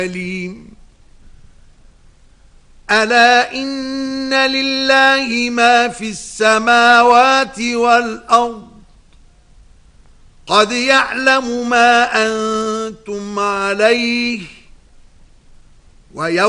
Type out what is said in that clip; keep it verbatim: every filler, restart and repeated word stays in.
عليم. ألا إن لله ما في السماوات والأرض قد يعلم ما أنتم عليه ويوم